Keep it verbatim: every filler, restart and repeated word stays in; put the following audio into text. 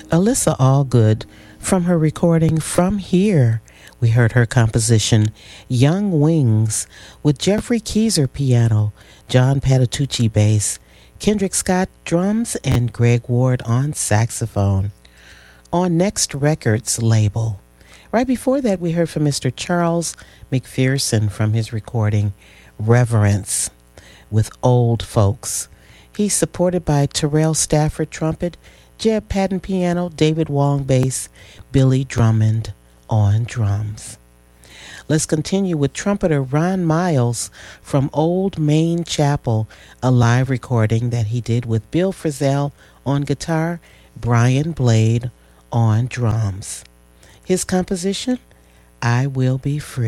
Alyssa Allgood from her recording From Here. We heard her composition Young Wings with Jeffrey Keezer piano, John Patitucci bass, Kendrick Scott drums, and Greg Ward on saxophone on Next Records label. Right before that, we heard from Mister Charles McPherson from his recording Reverence with Old Folks. He's supported by Terrell Stafford trumpet, Jeb Patton piano, David Wong bass, Billy Drummond on drums. Let's continue with trumpeter Ron Miles from Old Main Chapel, a live recording that he did with Bill Frisell on guitar, Brian Blade on drums. His composition, I Will Be Free.